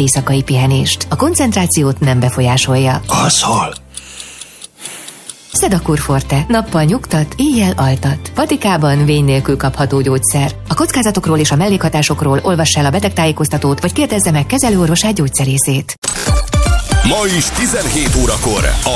éjszakai pihenést. A koncentrációt nem befolyásolja. Alszol? Sedakur Forte. Nappal nyugtat, éjjel altat. Patikában vény nélkül kapható gyógyszer. A kockázatokról és a mellékhatásokról olvass el a betegtájékoztatót, vagy kérdezze meg kezelőorvosát, gyógyszerészét. Ma is 17 órakor a